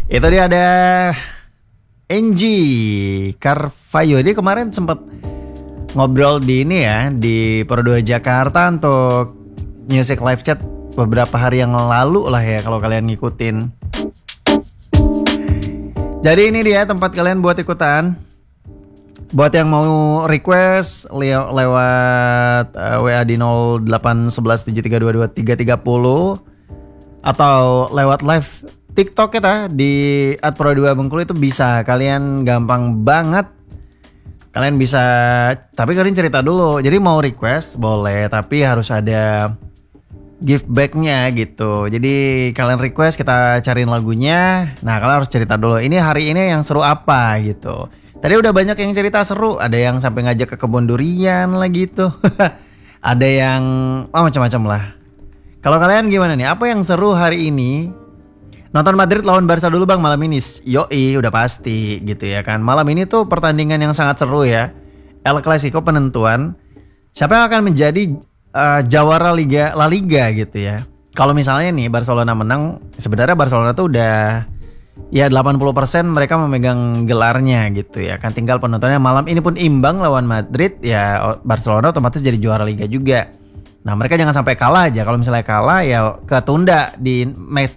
Itu dia ada Angie Carvalho. Dia kemarin sempat ngobrol di ini ya, di Pro 2 Jakarta untuk Music Live Chat beberapa hari yang lalu lah ya, kalau kalian ngikutin. Jadi ini dia tempat kalian buat ikutan. Buat yang mau request lewat WA di 081173222330 atau lewat live TikTok kita di @pro2bengkulu itu bisa. Kalian gampang banget. Kalian bisa, tapi kalian cerita dulu. Jadi mau request boleh, tapi harus ada give back-nya gitu. Jadi kalian request, kita cariin lagunya. Nah, kalian harus cerita dulu. Ini hari ini yang seru apa gitu. Tadi udah banyak yang cerita seru. Ada yang sampai ngajak ke kebun durian lah gitu. Ada yang macam-macam lah. Kalau kalian gimana nih? Apa yang seru hari ini? Nonton Madrid lawan Barca dulu bang malam ini. Yoi, udah pasti gitu ya kan. Malam ini tuh pertandingan yang sangat seru ya. El Clasico penentuan siapa yang akan menjadi jawara Liga La Liga gitu ya. Kalau misalnya nih Barcelona menang, sebenarnya Barcelona tuh udah ya 80% mereka memegang gelarnya gitu ya kan. Tinggal penontonnya. Malam ini pun imbang lawan Madrid ya, Barcelona otomatis jadi juara Liga juga. Nah, mereka jangan sampai kalah aja. Kalau misalnya kalah ya ketunda di